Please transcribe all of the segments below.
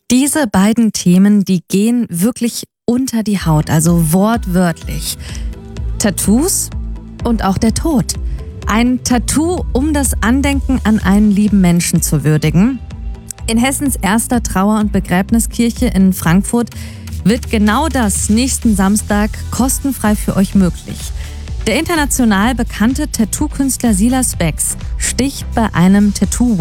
Diese beiden Themen, die gehen wirklich unter die Haut, also wortwörtlich. Tattoos und auch der Tod. Ein Tattoo, um das Andenken an einen lieben Menschen zu würdigen. In Hessens erster Trauer- und Begräbniskirche in Frankfurt wird genau das nächsten Samstag kostenfrei für euch möglich. Der international bekannte Tattoo-Künstler Silas Becks sticht bei einem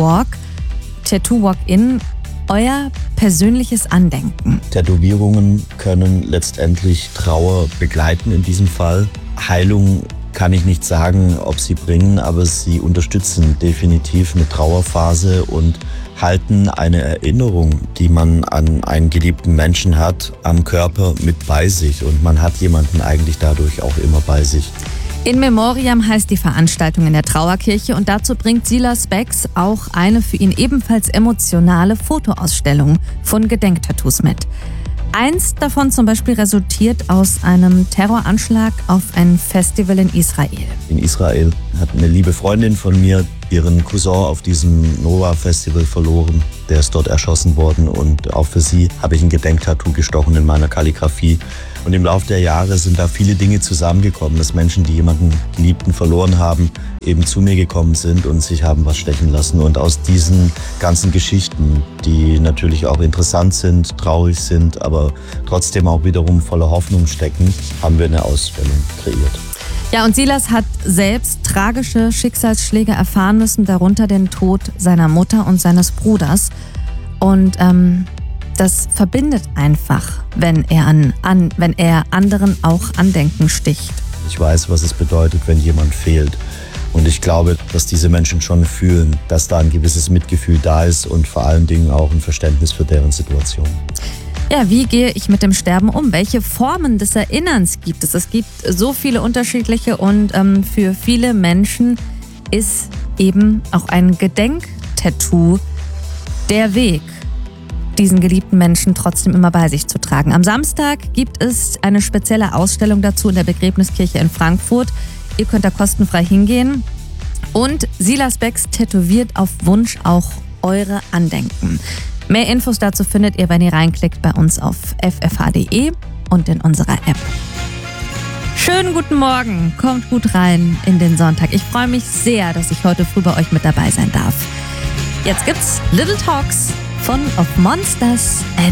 Tattoo-Walk-In, euer persönliches Andenken. Tätowierungen können letztendlich Trauer begleiten in diesem Fall. Heilung kann ich nicht sagen, ob sie bringen, aber sie unterstützen definitiv eine Trauerphase und halten eine Erinnerung, die man an einen geliebten Menschen hat, am Körper mit bei sich. Und man hat jemanden eigentlich dadurch auch immer bei sich. In Memoriam heißt die Veranstaltung in der Trauerkirche und dazu bringt Silas Becks auch eine für ihn ebenfalls emotionale Fotoausstellung von Gedenktattoos mit. Eins davon zum Beispiel resultiert aus einem Terroranschlag auf ein Festival in Israel. In Israel hat eine liebe Freundin von mir ihren Cousin auf diesem Nova-Festival verloren. Der ist dort erschossen worden und auch für sie habe ich ein Gedenktattoo gestochen in meiner Kalligrafie. Und im Laufe der Jahre sind da viele Dinge zusammengekommen, dass Menschen, die jemanden Geliebten verloren haben, eben zu mir gekommen sind und sich haben was stechen lassen. Und aus diesen ganzen Geschichten, die natürlich auch interessant sind, traurig sind, aber trotzdem auch wiederum voller Hoffnung stecken, haben wir eine Ausstellung kreiert. Ja, und Silas hat selbst tragische Schicksalsschläge erfahren müssen, darunter den Tod seiner Mutter und seines Bruders. Und das verbindet einfach, wenn er anderen auch Andenken sticht. Ich weiß, was es bedeutet, wenn jemand fehlt. Und ich glaube, dass diese Menschen schon fühlen, dass da ein gewisses Mitgefühl da ist und vor allen Dingen auch ein Verständnis für deren Situation. Ja, wie gehe ich mit dem Sterben um? Welche Formen des Erinnerns gibt es? Es gibt so viele unterschiedliche und für viele Menschen ist eben auch ein Gedenktattoo der Weg, diesen geliebten Menschen trotzdem immer bei sich zu tragen. Am Samstag gibt es eine spezielle Ausstellung dazu in der Begräbniskirche in Frankfurt. Ihr könnt da kostenfrei hingehen. Und Silas Becks tätowiert auf Wunsch auch eure Andenken. Mehr Infos dazu findet ihr, wenn ihr reinklickt, bei uns auf ffh.de und in unserer App. Schönen guten Morgen, kommt gut rein in den Sonntag. Ich freue mich sehr, dass ich heute früh bei euch mit dabei sein darf. Jetzt gibt's Little Talks von Of Monsters